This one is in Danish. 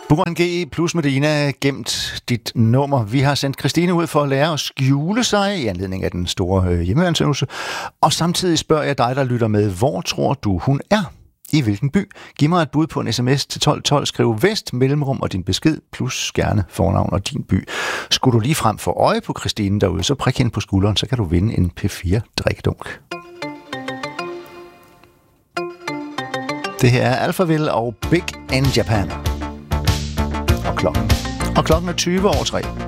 Buren G plus Medina gemt dit nummer. Vi har sendt Christine ud for at lære at skjule sig i anledning af den store hjemmeundersøgelse. Og samtidig spørger jeg dig, der lytter med, hvor tror du, hun er? I hvilken by? Giv mig et bud på en sms til 1212. Skriv Vest, mellemrum og din besked, plus gerne fornavn og din by. Skulle du lige frem for øje på Christine derude, så prik hende på skulderen, så kan du vinde en P4-drikdunk. Det her er Alphaville og Big in Japan. Og klokken er 20 over 3.